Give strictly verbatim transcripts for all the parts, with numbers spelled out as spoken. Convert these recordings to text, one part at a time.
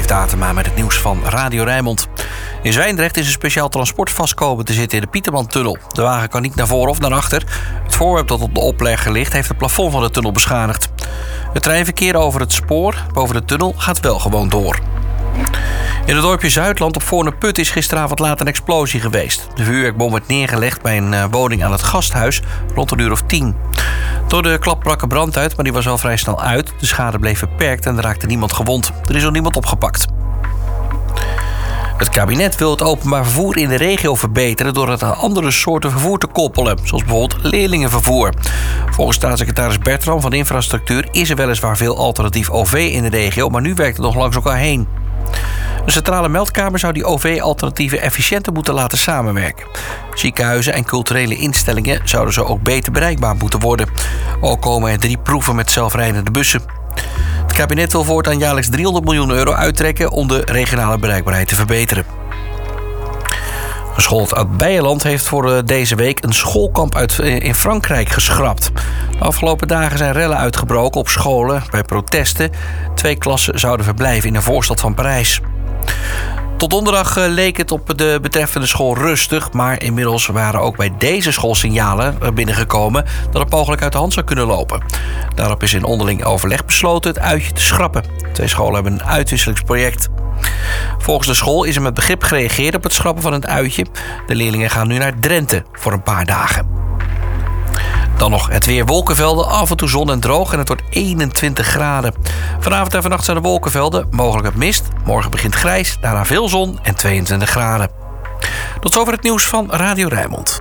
Steve Datema met het nieuws van Radio Rijnmond. In Zwijndrecht is een speciaal transport vastkomen te zitten in de Pietermantunnel. De wagen kan niet naar voren of naar achter. Het voorwerp dat op de oplegger ligt heeft het plafond van de tunnel beschadigd. Het treinverkeer over het spoor boven de tunnel gaat wel gewoon door. In het dorpje Zuidland op Voorne-Put is gisteravond laat een explosie geweest. De vuurwerkbom werd neergelegd bij een woning aan het gasthuis rond een uur of tien. Door de klap brak er brand uit, maar die was wel vrij snel uit. De schade bleef beperkt en er raakte niemand gewond. Er is ook niemand opgepakt. Het kabinet wil het openbaar vervoer in de regio verbeteren door het aan andere soorten vervoer te koppelen, zoals bijvoorbeeld leerlingenvervoer. Volgens staatssecretaris Bertram van Infrastructuur is er weliswaar veel alternatief O V in de regio, maar nu werkt het nog langs elkaar heen. Een centrale meldkamer zou die O V-alternatieven efficiënter moeten laten samenwerken. Ziekenhuizen en culturele instellingen zouden zo ook beter bereikbaar moeten worden. Ook komen er drie proeven met zelfrijdende bussen. Het kabinet wil voortaan jaarlijks driehonderd miljoen euro uittrekken om de regionale bereikbaarheid te verbeteren. Een school uit Beierland heeft voor deze week een schoolkamp uit in Frankrijk geschrapt. De afgelopen dagen zijn rellen uitgebroken op scholen bij protesten. Twee klassen zouden verblijven in een voorstad van Parijs. Tot donderdag leek het op de betreffende school rustig, maar inmiddels waren ook bij deze school signalen binnengekomen dat het mogelijk uit de hand zou kunnen lopen. Daarop is in onderling overleg besloten het uitje te schrappen. Twee scholen hebben een uitwisselingsproject. Volgens de school is er met begrip gereageerd op het schrappen van het uitje. De leerlingen gaan nu naar Drenthe voor een paar dagen. Dan nog het weer: wolkenvelden, af en toe zon en droog en het wordt eenentwintig graden. Vanavond en vannacht zijn er wolkenvelden, mogelijk het mist. Morgen begint grijs, daarna veel zon en tweeëntwintig graden. Tot zover het nieuws van Radio Rijnmond.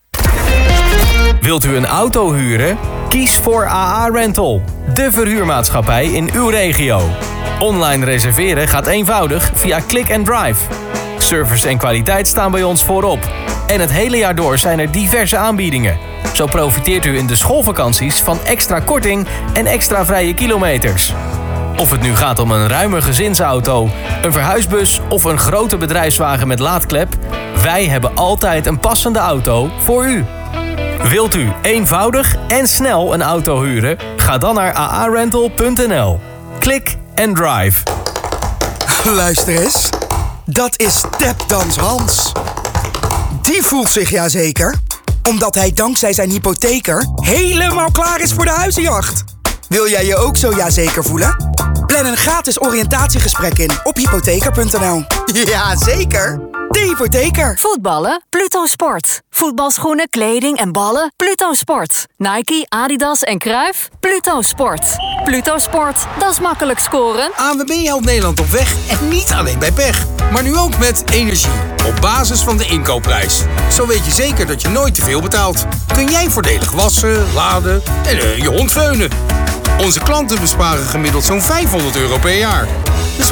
Wilt u een auto huren? Kies voor A A Rental, de verhuurmaatschappij in uw regio. Online reserveren gaat eenvoudig via Click and Drive. Service en kwaliteit staan bij ons voorop. En het hele jaar door zijn er diverse aanbiedingen. Zo profiteert u in de schoolvakanties van extra korting en extra vrije kilometers. Of het nu gaat om een ruime gezinsauto, een verhuisbus of een grote bedrijfswagen met laadklep, wij hebben altijd een passende auto voor u. Wilt u eenvoudig en snel een auto huren? Ga dan naar a a rental punt n l. Click and Drive. Luister eens. Dat is Tapdans Hans. Die voelt zich ja zeker, omdat hij dankzij zijn hypotheker helemaal klaar is voor de huizenjacht. Wil jij je ook zo ja zeker voelen? Plan een gratis oriëntatiegesprek in op hypotheker punt n l. Ja, zeker. De hypotheker. Voetballen? Pluto Sport. Voetbalschoenen, kleding en ballen? Pluto Sport. Nike, Adidas en Cruijff? Pluto Sport. Pluto Sport, dat is makkelijk scoren. A N W B helpt Nederland op weg en niet alleen bij pech. Maar nu ook met energie. Op basis van de inkoopprijs. Zo weet je zeker dat je nooit te veel betaalt. Kun jij voordelig wassen, laden en uh, je hond veunen. Onze klanten besparen gemiddeld zo'n vijfhonderd euro per jaar.